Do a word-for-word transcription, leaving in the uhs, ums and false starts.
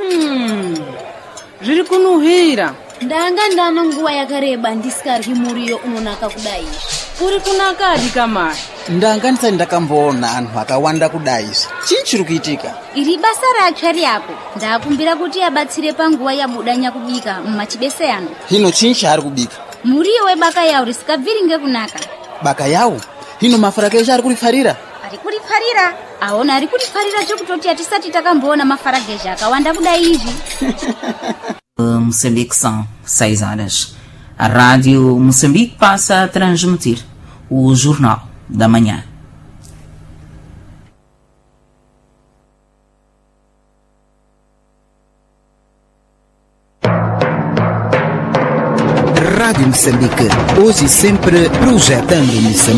Hmm. Zviri kunuhira. Ndanga ndano nguva yakareba ndisikaryi muriyo unonaka kudai. Uri kunakadi kamai? Ndanga ndisati ndakamboona anhu akawanda kudai. Chii chiri kuitika? Iri basa ratsva riapo. Ndakumbira kuti abatsire panguva yabudanya kubika mumachibese ano. Hino chii chaari kubika? Muriyo webaka yawo risikabviri ngekunaka. Baka yawo? Hino mafarageja ari kurifarira? Ari kurifarira? Aona ari kurifarira chokutoti atisati takamboona mafarageja akawanda kudai izvi. Moçambique são seis horas. A Rádio Moçambique passa a transmitir o Jornal da Manhã. Rádio Moçambique, hoje e sempre projetando Moçambique.